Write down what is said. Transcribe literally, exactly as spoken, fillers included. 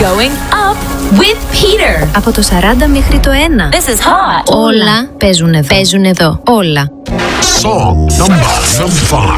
Going up with Peter. Από το σαράντα μέχρι το ένα. This is hot. Όλα παίζουν εδώ. Παίζουν εδώ. Όλα. Song number five.